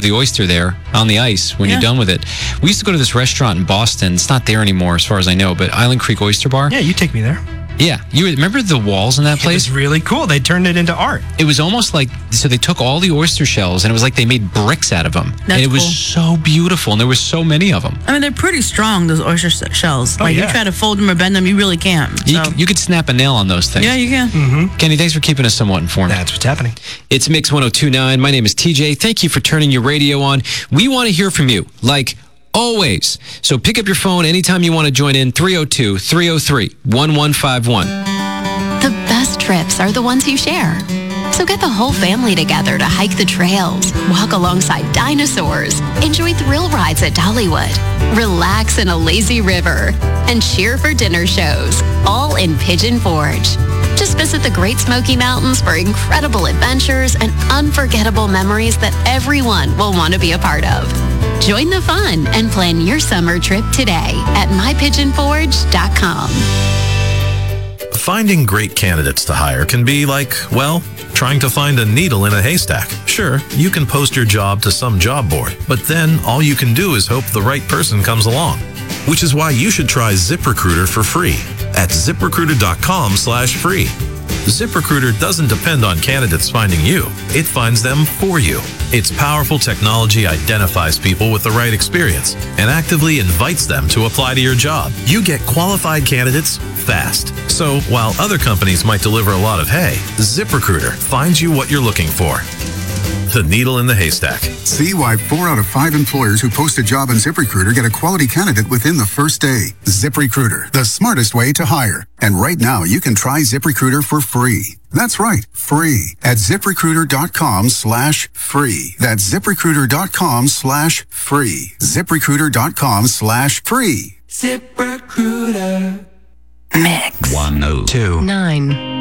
the oyster there on the ice when you're done with it. We used to go to this restaurant in Boston. It's not there anymore as far as I know, but Island Creek Oyster Bar. Yeah, you take me there. Yeah. You remember the walls in that place? It was really cool. They turned it into art. It was almost like, so they took all the oyster shells and it was like they made bricks out of them. That's and it was cool. so beautiful and there was so many of them. I mean, they're pretty strong, those oyster shells. Oh, You yeah. try to fold them or bend them, you really can't. So. You could snap a nail on those things. Yeah, you can. Kenny, thanks for keeping us somewhat informed. That's what's happening. It's Mix 1029. My name is TJ. Thank you for turning your radio on. We want to hear from you, like always. So pick up your phone anytime you want to join in, 302-303-1151. The best trips are the ones you share. So get the whole family together to hike the trails, walk alongside dinosaurs, enjoy thrill rides at Dollywood, relax in a lazy river, and cheer for dinner shows, all in Pigeon Forge. Just visit the Great Smoky Mountains for incredible adventures and unforgettable memories that everyone will want to be a part of. Join the fun and plan your summer trip today at mypigeonforge.com. Finding great candidates to hire can be like, well, trying to find a needle in a haystack. Sure, you can post your job to some job board, but then all you can do is hope the right person comes along. Which is why you should try ZipRecruiter for free at ZipRecruiter.com/free. ZipRecruiter doesn't depend on candidates finding you. It finds them for you. Its powerful technology identifies people with the right experience and actively invites them to apply to your job. You get qualified candidates fast. So while other companies might deliver a lot of hay, ZipRecruiter finds you what you're looking for. The needle in the haystack. See why 4 out of 5 employers who post a job on ZipRecruiter get a quality candidate within the first day. ZipRecruiter, the smartest way to hire. And right now, you can try ZipRecruiter for free. That's right, free at ZipRecruiter.com/free. That's ZipRecruiter.com/free. ZipRecruiter.com/free. ZipRecruiter. Mix 102.9.